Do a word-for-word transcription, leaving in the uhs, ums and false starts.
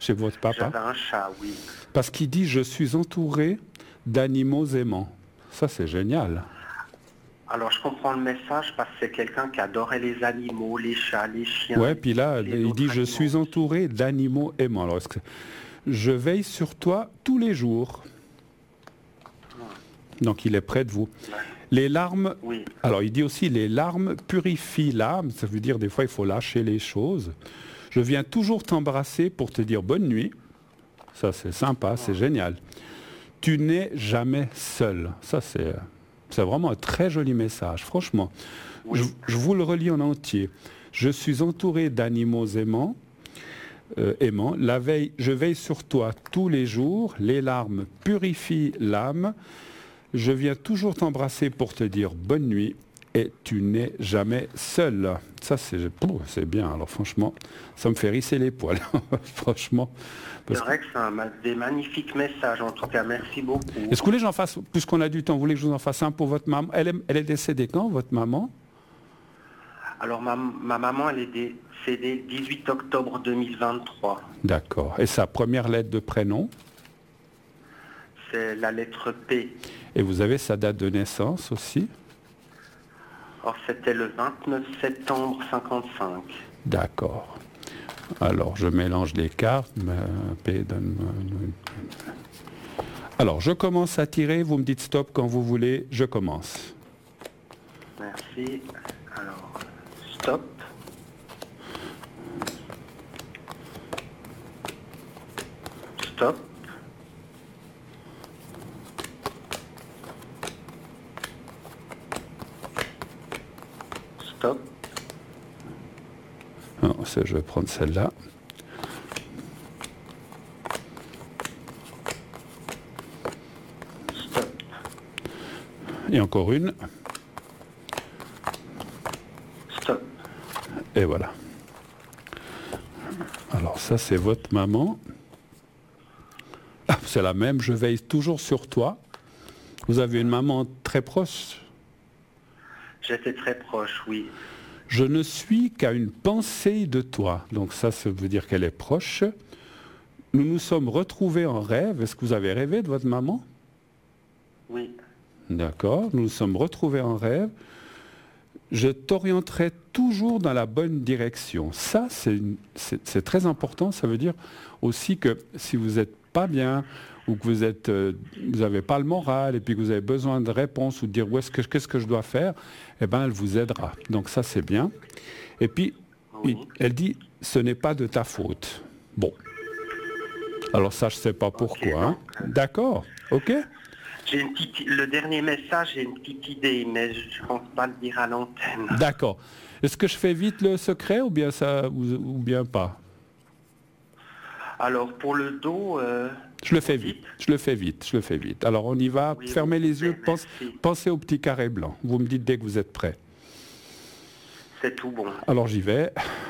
chez votre papa? J'avais un chat, oui. Parce qu'il dit « Je suis entouré d'animaux aimants ». Ça, c'est génial. Alors, je comprends le message parce que c'est quelqu'un qui adorait les animaux, les chats, les chiens. Ouais, puis là, les il autres dit « Je animaux. suis entouré d'animaux aimants ». Alors, est-ce que je veille sur toi tous les jours. Donc, il est près de vous. Les larmes, Oui. alors il dit aussi « Les larmes purifient l'âme ». Ça veut dire des fois, il faut lâcher les choses. Je viens toujours t'embrasser pour te dire bonne nuit. Ça, c'est sympa, c'est génial. Tu n'es jamais seul. Ça, c'est, c'est vraiment un très joli message, franchement. Oui. Je, je vous le relis en entier. Je suis entouré d'animaux aimants. Euh, aimants. La veille, je veille sur toi tous les jours. Les larmes purifient l'âme. Je viens toujours t'embrasser pour te dire bonne nuit. Et tu n'es jamais seul. Ça, c'est, oh, c'est bien. Alors, franchement, ça me fait hérisser les poils. Franchement. C'est vrai que c'est un, des magnifiques messages. En tout cas, merci beaucoup. Est-ce que vous voulez que j'en fasse, puisqu'on a du temps, vous voulez que je vous en fasse un pour votre maman? Elle est, elle est décédée quand, votre maman? Alors, ma, ma maman, elle est décédée le dix-huit octobre deux mille vingt-trois. D'accord. Et sa première lettre de prénom? C'est la lettre P. Et vous avez sa date de naissance aussi? Or, c'était le vingt-neuf septembre cinquante-cinq. D'accord. Alors, je mélange les cartes. P, donne-moi... Alors, je commence à tirer. Vous me dites stop quand vous voulez. Je commence. Merci. Alors, stop. Stop. Stop. Non, je vais prendre celle-là. Stop. Et encore une. Stop. Et voilà. Alors ça, c'est votre maman. Ah, c'est la même, je veille toujours sur toi. Vous avez une maman très proche? J'étais très proche, oui. Je ne suis qu'à une pensée de toi. Donc ça, ça veut dire qu'elle est proche. Nous nous sommes retrouvés en rêve. Est-ce que vous avez rêvé de votre maman? Oui. D'accord. Nous nous sommes retrouvés en rêve. Je t'orienterai toujours dans la bonne direction. Ça, c'est, une, c'est, c'est très important. Ça veut dire aussi que si vous n'êtes pas bien ou que vous êtes, euh, vous n'avez pas le moral et puis que vous avez besoin de réponses ou de dire où est-ce que, qu'est-ce que je dois faire, eh ben, elle vous aidera. Donc ça, c'est bien. Et puis, Oui. elle dit, ce n'est pas de ta faute. Bon. Alors ça, je ne sais pas pourquoi. Okay, hein. D'accord. OK? J'ai une petite, le dernier message, j'ai une petite idée, mais je ne pense pas le dire à l'antenne. D'accord. Est-ce que je fais vite le secret ou bien, ça, ou, ou bien pas? Alors, pour le dos... Euh, je le fais vite, je le fais vite, je le fais vite. Alors, on y va. Oui, Fermez les pouvez, yeux, pense, pensez au petit carré blanc. Vous me dites dès que vous êtes prêt. C'est tout bon. Alors, j'y vais.